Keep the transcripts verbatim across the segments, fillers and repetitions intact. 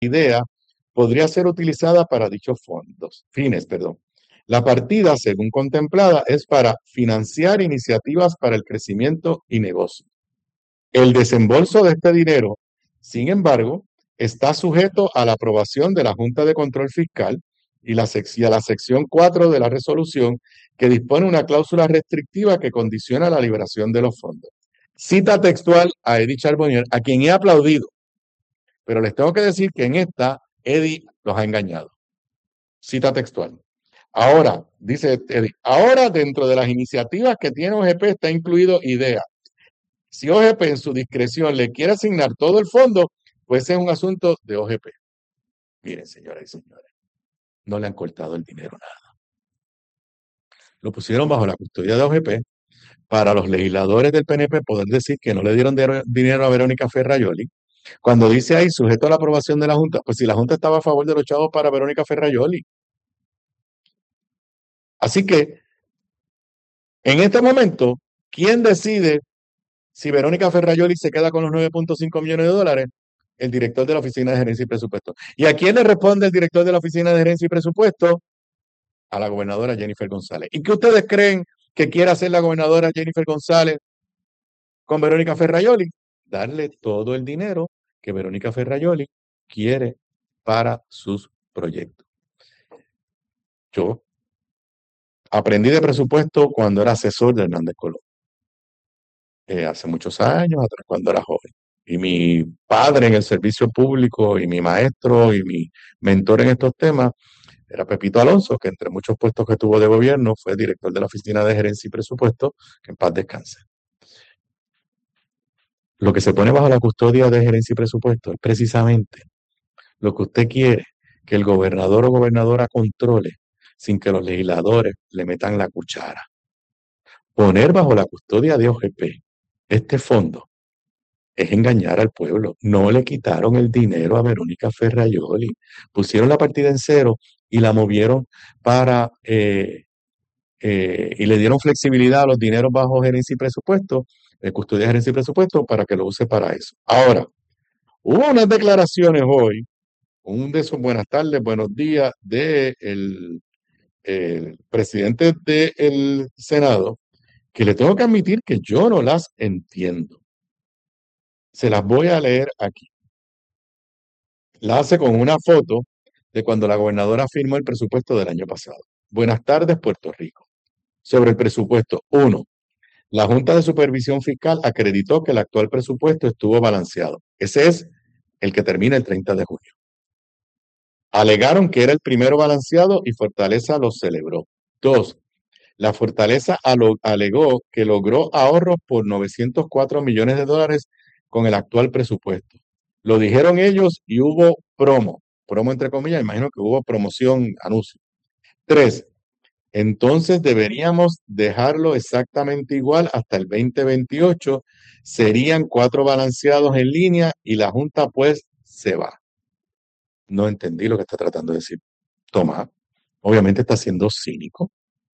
idea podría ser utilizada para dichos fondos, fines, perdón. La partida, según contemplada, es para financiar iniciativas para el crecimiento y negocio. El desembolso de este dinero, sin embargo, está sujeto a la aprobación de la Junta de Control Fiscal y, la sec y a la sección cuatro de la resolución, que dispone una cláusula restrictiva que condiciona la liberación de los fondos. Cita textual a Eddie Charbonnier, a quien he aplaudido, pero les tengo que decir que en esta Eddie los ha engañado. Cita textual. Ahora, dice Eddie, ahora dentro de las iniciativas que tiene O G P está incluido IDEA. Si O G P en su discreción le quiere asignar todo el fondo, pues es un asunto de O G P. Miren, señoras y señores, no le han cortado el dinero nada. Lo pusieron bajo la custodia de O G P para los legisladores del P N P poder decir que no le dieron de dinero a Verónica Ferrayoli. Cuando dice ahí, sujeto a la aprobación de la Junta, pues si la Junta estaba a favor de los chavos para Verónica Ferrayoli. Así que, en este momento, ¿quién decide si Verónica Ferrayoli se queda con los nueve punto cinco millones de dólares? El director de la Oficina de Gerencia y Presupuesto. ¿Y a quién le responde el director de la Oficina de Gerencia y Presupuesto? A la gobernadora Jennifer González. ¿Y qué ustedes creen que quiere hacer la gobernadora Jennifer González con Verónica Ferrayoli? Darle todo el dinero que Verónica Ferrayoli quiere para sus proyectos. Yo aprendí de presupuesto cuando era asesor de Hernández Colón. Eh, hace muchos años atrás, cuando era joven. Y mi padre en el servicio público y mi maestro y mi mentor en estos temas era Pepito Alonso, que entre muchos puestos que tuvo de gobierno fue director de la Oficina de Gerencia y Presupuesto, que en paz descanse. Lo que se pone bajo la custodia de Gerencia y Presupuesto es precisamente lo que usted quiere que el gobernador o gobernadora controle sin que los legisladores le metan la cuchara. Poner bajo la custodia de O G P este fondo es engañar al pueblo. No le quitaron el dinero a Verónica Ferrayoli. Pusieron la partida en cero y la movieron para... Eh, eh, y le dieron flexibilidad a los dineros bajo gerencia y presupuesto, eh, custodia, gerencia y presupuesto, para que lo use para eso. Ahora, hubo unas declaraciones hoy, un de esos buenas tardes, buenos días, del de el presidente del Senado, que le tengo que admitir que yo no las entiendo. Se las voy a leer aquí. La hace con una foto de cuando la gobernadora firmó el presupuesto del año pasado. Buenas tardes, Puerto Rico. Sobre el presupuesto, uno, la Junta de Supervisión Fiscal acreditó que el actual presupuesto estuvo balanceado. Ese es el que termina el treinta de junio. Alegaron que era el primero balanceado y Fortaleza lo celebró. Dos, la Fortaleza alegó que logró ahorros por novecientos cuatro millones de dólares con el actual presupuesto. Lo dijeron ellos y hubo promo, promo entre comillas, imagino que hubo promoción, anuncio. Tres, entonces deberíamos dejarlo exactamente igual hasta el veinte veintiocho, serían cuatro balanceados en línea y la Junta pues se va. No entendí lo que está tratando de decir Tomás. Obviamente está siendo cínico.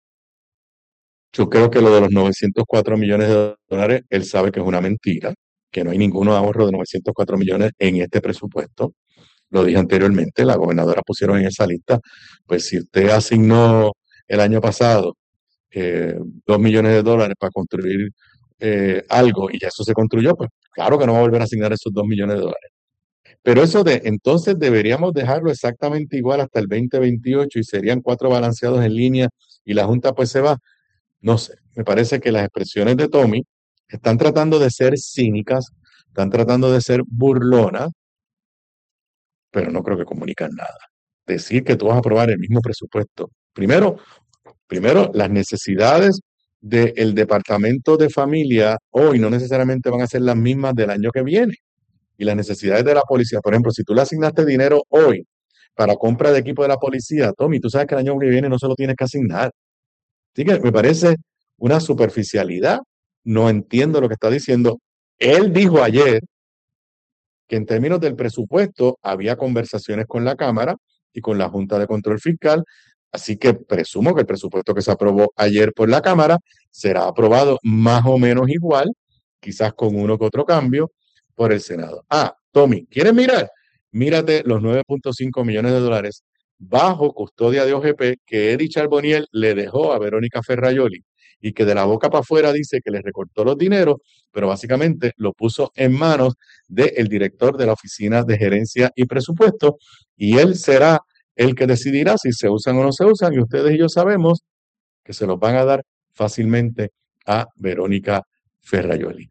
Yo creo que lo de los novecientos cuatro millones de dólares, él sabe que es una mentira, que no hay ningún ahorro de novecientos cuatro millones en este presupuesto. Lo dije anteriormente, la gobernadora pusieron en esa lista, pues si usted asignó el año pasado eh, dos millones de dólares para construir eh, algo y ya eso se construyó, pues claro que no va a volver a asignar esos dos millones de dólares. Pero eso de, entonces deberíamos dejarlo exactamente igual hasta el veinte veintiocho y serían cuatro balanceados en línea y la Junta pues se va. No sé, me parece que las expresiones de Tommy están tratando de ser cínicas, están tratando de ser burlonas, pero no creo que comunican nada. Decir que tú vas a aprobar el mismo presupuesto. Primero, primero las necesidades del Departamento de Familia hoy no necesariamente van a ser las mismas del año que viene. Y las necesidades de la policía, por ejemplo, si tú le asignaste dinero hoy para compra de equipo de la policía, Tommy, tú sabes que el año que viene no se lo tienes que asignar. Así que me parece una superficialidad. No entiendo lo que está diciendo. Él dijo ayer que en términos del presupuesto había conversaciones con la Cámara y con la Junta de Control Fiscal, así que presumo que el presupuesto que se aprobó ayer por la Cámara será aprobado más o menos igual, quizás con uno que otro cambio, por el Senado. Ah, Tommy, ¿quieres mirar? mírate los nueve punto cinco millones de dólares bajo custodia de O G P que Eddie Charbonnier le dejó a Verónica Ferraioli y que de la boca para afuera dice que le recortó los dineros, pero básicamente lo puso en manos del director de la Oficina de Gerencia y Presupuesto, y él será el que decidirá si se usan o no se usan, y ustedes y yo sabemos que se los van a dar fácilmente a Verónica Ferraioli.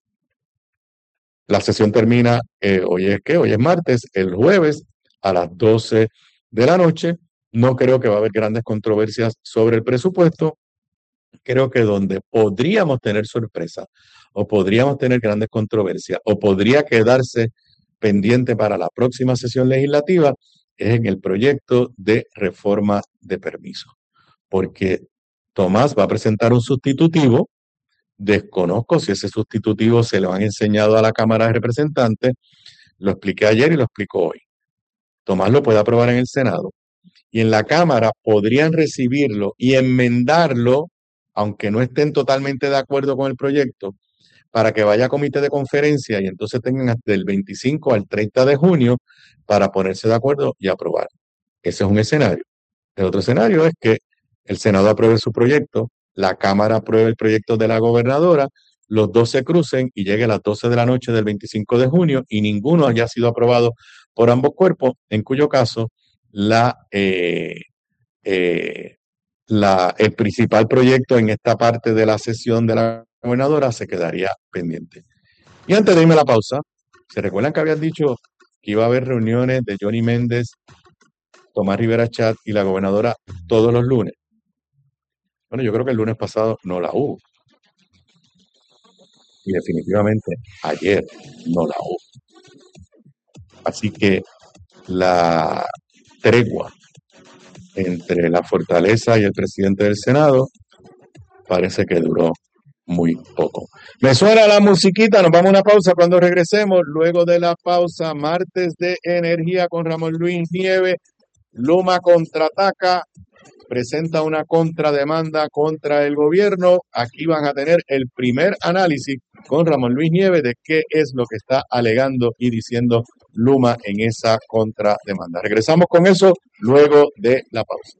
La sesión termina, eh, hoy es que, hoy es martes, el jueves a las doce de la noche. No creo que va a haber grandes controversias sobre el presupuesto. Creo que donde podríamos tener sorpresa o podríamos tener grandes controversias o podría quedarse pendiente para la próxima sesión legislativa es en el proyecto de reforma de permiso, porque Tomás va a presentar un sustitutivo. Desconozco si ese sustitutivo se lo han enseñado a la Cámara de Representantes. Lo expliqué ayer y lo explico hoy. Tomás lo puede aprobar en el Senado y en la Cámara podrían recibirlo y enmendarlo, aunque no estén totalmente de acuerdo con el proyecto, para que vaya a comité de conferencia y entonces tengan hasta el veinticinco al treinta de junio para ponerse de acuerdo y aprobar. Ese es un escenario. El otro escenario es que el Senado apruebe su proyecto, la Cámara apruebe el proyecto de la gobernadora, los dos se crucen y llegue a las doce de la noche del veinticinco de junio y ninguno haya sido aprobado por ambos cuerpos, en cuyo caso la, eh, eh, la, el principal proyecto en esta parte de la sesión de la gobernadora se quedaría pendiente. Y antes de irme a la pausa, ¿se recuerdan que habían dicho que iba a haber reuniones de Johnny Méndez, Tomás Rivera Chat y la gobernadora todos los lunes? Bueno, yo creo que el lunes pasado no la hubo. Y definitivamente ayer no la hubo. Así que la tregua entre la Fortaleza y el presidente del Senado parece que duró muy poco. Me suena la musiquita, nos vamos a una pausa. Cuando regresemos, luego de la pausa, martes de energía con Ramón Luis Nieves, Luma contraataca, presenta una contrademanda contra el gobierno. Aquí van a tener el primer análisis con Ramón Luis Nieves de qué es lo que está alegando y diciendo Luma en esa contrademanda. Regresamos con eso luego de la pausa.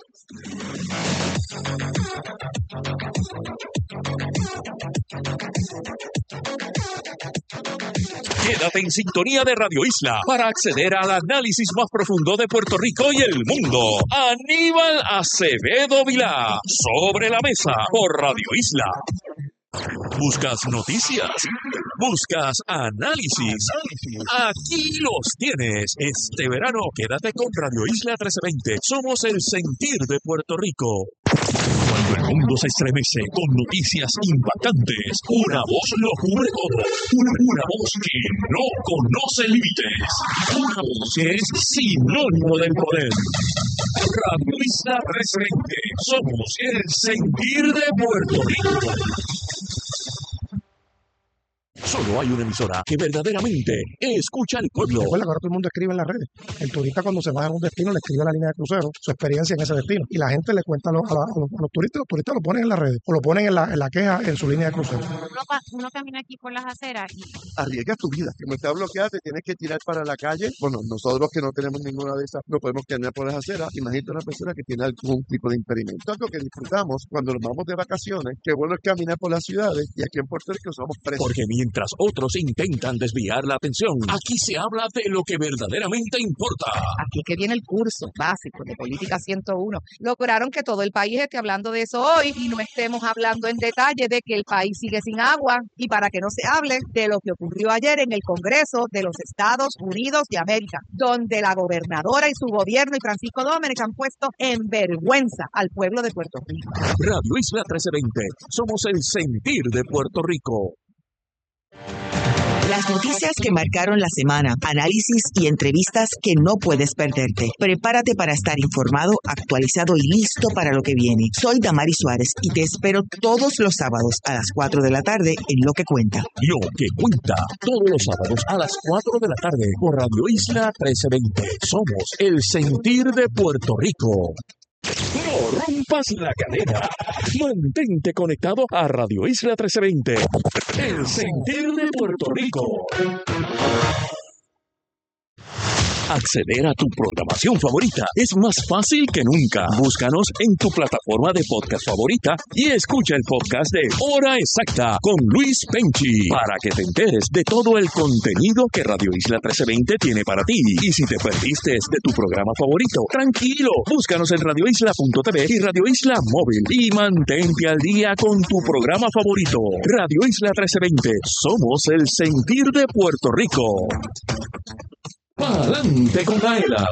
Quédate en sintonía de Radio Isla para acceder al análisis más profundo de Puerto Rico y el mundo. Aníbal Acevedo Vilá, Sobre la Mesa, por Radio Isla. ¿Buscas noticias? ¿Buscas análisis? Aquí los tienes. Este verano quédate con Radio Isla trece veinte. Somos el sentir de Puerto Rico. Cuando el mundo se estremece con noticias impactantes, una voz lo cubre todo. Una, una voz que no conoce límites. Una voz que es sinónimo del poder. Radio Isla trece veinte. Somos el sentir de Puerto Rico. Solo hay una emisora que verdaderamente escucha al pueblo. Recuerda que ahora todo el mundo escribe en las redes. El turista cuando se va a un destino le escribe a la línea de crucero su experiencia en ese destino. Y la gente le cuenta a los, a los, a los turistas, los turistas lo ponen en las redes o lo ponen en la, en la queja en su línea de crucero. Uno, uno camina aquí por las aceras y... Arriesgas tu vida. Como está bloqueada, te tienes que tirar para la calle. Bueno, nosotros que no tenemos ninguna de esas, no podemos caminar por las aceras. Imagínate una persona que tiene algún tipo de impedimento. Algo que disfrutamos cuando nos vamos de vacaciones, que bueno es caminar por las ciudades y aquí en Puerto Rico somos presos. Porque mientras otros intentan desviar la atención, aquí se habla de lo que verdaderamente importa. Aquí que viene el curso básico de Política ciento uno. Lograron que todo el país esté hablando de eso hoy y no estemos hablando en detalle de que el país sigue sin agua y para que no se hable de lo que ocurrió ayer en el Congreso de los Estados Unidos de América, donde la gobernadora y su gobierno y Francisco Domínguez han puesto en vergüenza al pueblo de Puerto Rico. Radio Isla trece veinte. Somos el sentir de Puerto Rico. Las noticias que marcaron la semana, análisis y entrevistas que no puedes perderte. Prepárate para estar informado, actualizado y listo para lo que viene. Soy Damari Suárez y te espero todos los sábados a las cuatro de la tarde en Lo que Cuenta. Lo que Cuenta, todos los sábados a las cuatro de la tarde por Radio Isla trece veinte. Somos el sentir de Puerto Rico. No rompas la cadena. Mantente conectado a Radio Isla trece veinte. El sentir de Puerto Rico. Acceder a tu programación favorita es más fácil que nunca. Búscanos en tu plataforma de podcast favorita y escucha el podcast de Hora Exacta con Luis Penchi para que te enteres de todo el contenido que Radio Isla trece veinte tiene para ti. Y si te perdiste de tu programa favorito, tranquilo, búscanos en radio isla punto t v y Radio Isla Móvil y mantente al día con tu programa favorito. Radio Isla trece veinte, somos el sentir de Puerto Rico. Pa'lante con Aela.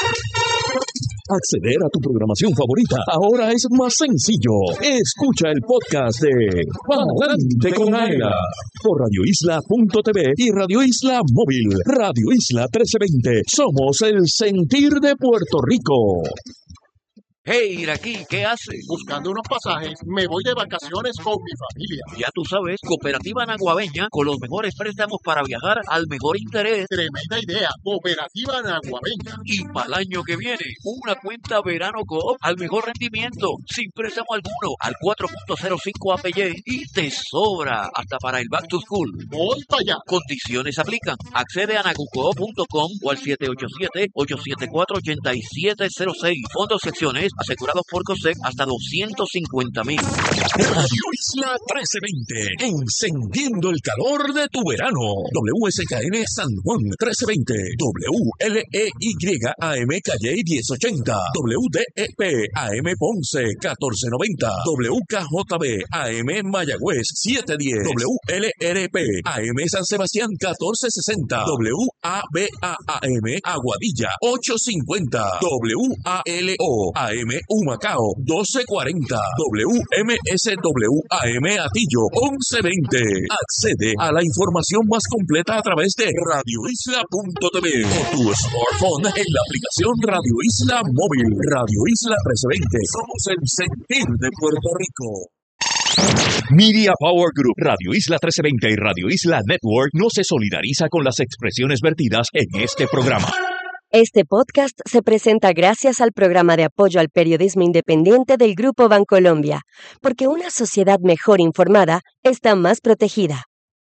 Acceder a tu programación favorita ahora es más sencillo. Escucha el podcast de Pa'lante con Aela por radio isla punto t v y Radio Isla Móvil. Radio Isla trece veinte. Somos el sentir de Puerto Rico. Hey, Iraquí, ¿qué haces? Buscando unos pasajes, me voy de vacaciones con mi familia. Ya tú sabes, Cooperativa Naguabeña, con los mejores préstamos para viajar al mejor interés. Tremenda idea, Cooperativa Naguabeña. Y para el año que viene, una cuenta Verano Coop al mejor rendimiento, sin préstamo alguno, al cuatro punto cero cinco A P Y y te sobra hasta para el Back to School. Voy para allá. Condiciones aplican. Accede a nagucoop punto com o al siete ocho siete, ocho siete cuatro, ocho siete cero seis. Fondos secciones asegurados por COSEC hasta doscientos cincuenta mil. Radio Isla trece veinte, encendiendo el calor de tu verano. W S K N San Juan trece veinte, W L E Y A M Calle diez ochenta, W D E P A M Ponce catorce noventa, W K J B A M Mayagüez setecientos diez, W L R P A M San Sebastián catorce sesenta, W A B A A M Aguadilla ochocientos cincuenta, W A L O A M Humacao doce cuarenta, W M S W A M Atillo once veinte. Accede a la información más completa a través de radio isla punto t v o tu smartphone en la aplicación Radio Isla Móvil. Radio Isla trece veinte. Somos el sentir de Puerto Rico. Media Power Group, Radio Isla trece veinte y Radio Isla Network no se solidariza con las expresiones vertidas en este programa. Este podcast se presenta gracias al programa de apoyo al periodismo independiente del Grupo Bancolombia, porque una sociedad mejor informada está más protegida.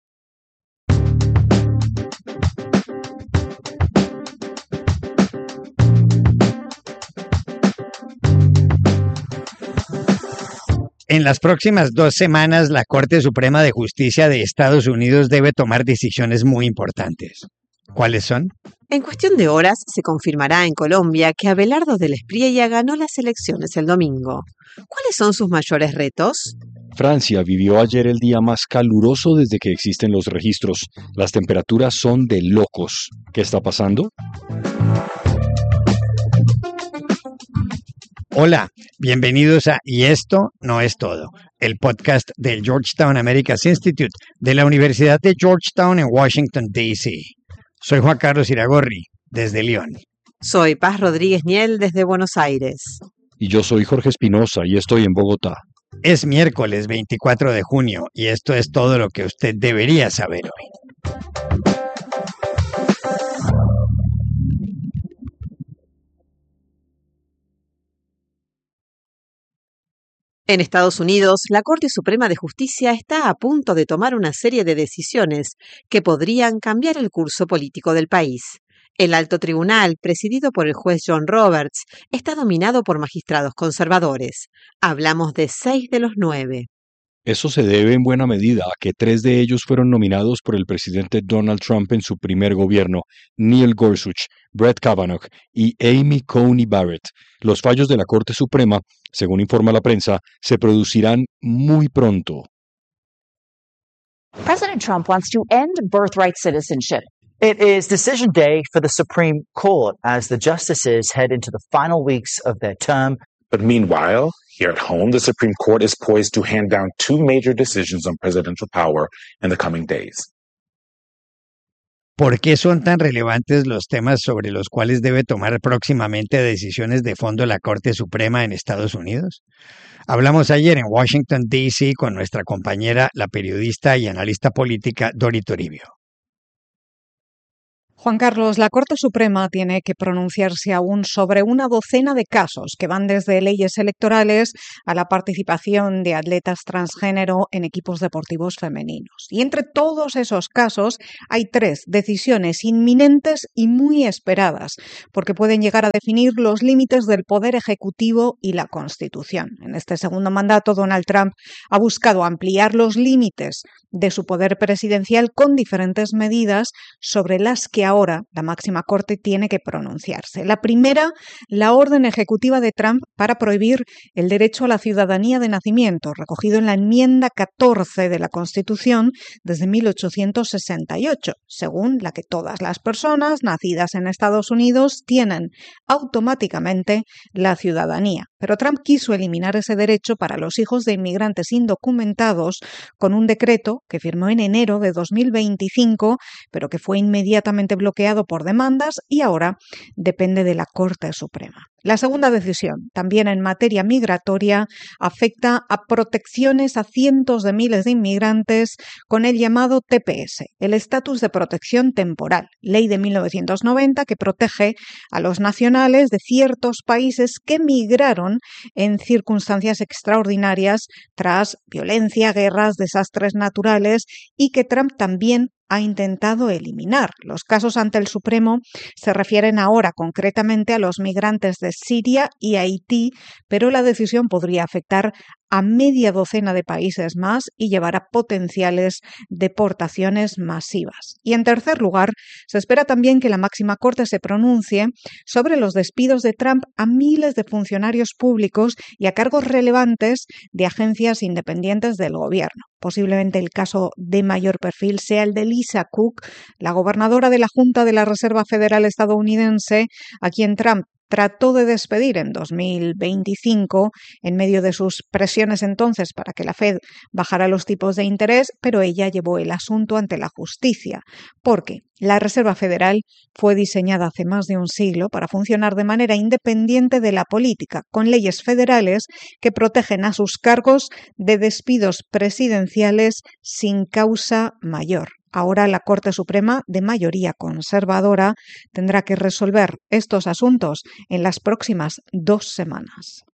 En las próximas dos semanas, la Corte Suprema de Justicia de Estados Unidos debe tomar decisiones muy importantes. ¿Cuáles son? En cuestión de horas se confirmará en Colombia que Abelardo del Espriella ganó las elecciones el domingo. ¿Cuáles son sus mayores retos? Francia vivió ayer el día más caluroso desde que existen los registros. Las temperaturas son de locos. ¿Qué está pasando? Hola, bienvenidos a Y esto no es todo, el podcast del Georgetown Americas Institute de la Universidad de Georgetown en Washington, D C Soy Juan Carlos Iragorri, desde León. Soy Paz Rodríguez Niel, desde Buenos Aires. Y yo soy Jorge Espinosa y estoy en Bogotá. Es miércoles veinticuatro de junio y esto es todo lo que usted debería saber hoy. En Estados Unidos, la Corte Suprema de Justicia está a punto de tomar una serie de decisiones que podrían cambiar el curso político del país. El alto tribunal, presidido por el juez John Roberts, está dominado por magistrados conservadores. Hablamos de seis de los nueve. Eso se debe en buena medida a que tres de ellos fueron nominados por el presidente Donald Trump en su primer gobierno, Neil Gorsuch, Brett Kavanaugh y Amy Coney Barrett. Los fallos de la Corte Suprema, según informa la prensa, se producirán muy pronto. President Trump wants to end birthright citizenship. It is decision day for the Supreme Court as the justices head into the final weeks of their term. But meanwhile, here at home, the Supreme Court is poised to hand down two major decisions on presidential power in the coming days. ¿Por qué son tan relevantes los temas sobre los cuales debe tomar próximamente decisiones de fondo la Corte Suprema en Estados Unidos? Hablamos ayer en Washington, D C con nuestra compañera, la periodista y analista política Dori Toribio. Juan Carlos, la Corte Suprema tiene que pronunciarse aún sobre una docena de casos que van desde leyes electorales a la participación de atletas transgénero en equipos deportivos femeninos. Y entre todos esos casos hay tres decisiones inminentes y muy esperadas, porque pueden llegar a definir los límites del poder ejecutivo y la Constitución. En este segundo mandato, Donald Trump ha buscado ampliar los límites de su poder presidencial con diferentes medidas sobre las que ahora la máxima corte tiene que pronunciarse. La primera, la orden ejecutiva de Trump para prohibir el derecho a la ciudadanía de nacimiento, recogido en la enmienda catorce de la Constitución desde mil ochocientos sesenta y ocho, según la que todas las personas nacidas en Estados Unidos tienen automáticamente la ciudadanía. Pero Trump quiso eliminar ese derecho para los hijos de inmigrantes indocumentados con un decreto que firmó en enero de dos mil veinticinco, pero que fue inmediatamente bloqueado por demandas y ahora depende de la Corte Suprema. La segunda decisión, también en materia migratoria, afecta a protecciones a cientos de miles de inmigrantes con el llamado T P S, el estatus de protección temporal, ley de mil novecientos noventa que protege a los nacionales de ciertos países que migraron en circunstancias extraordinarias tras violencia, guerras, desastres naturales y que Trump también ha intentado eliminar. Los casos ante el Supremo se refieren ahora concretamente a los migrantes de Siria y Haití, pero la decisión podría afectar a media docena de países más y llevar a potenciales deportaciones masivas. Y en tercer lugar, se espera también que la máxima corte se pronuncie sobre los despidos de Trump a miles de funcionarios públicos y a cargos relevantes de agencias independientes del gobierno. Posiblemente el caso de mayor perfil sea el de Lisa Cook, la gobernadora de la Junta de la Reserva Federal estadounidense, a quien Trump trató de despedir en dos mil veinticinco en medio de sus presiones entonces para que la Fed bajara los tipos de interés, pero ella llevó el asunto ante la justicia, porque la Reserva Federal fue diseñada hace más de un siglo para funcionar de manera independiente de la política, con leyes federales que protegen a sus cargos de despidos presidenciales sin causa mayor. Ahora la Corte Suprema, de mayoría conservadora, tendrá que resolver estos asuntos en las próximas dos semanas.